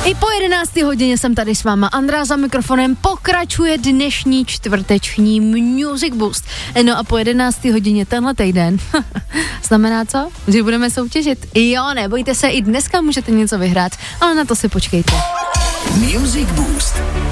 I po 11. hodině jsem tady s váma. Andrá za mikrofonem, pokračuje dnešní čtvrteční Music Boost. No a po 11. hodině tenhle týden znamená co? Že budeme soutěžit. Jo, nebojte se, i dneska můžete něco vyhrát, ale na to si počkejte. Music Boost.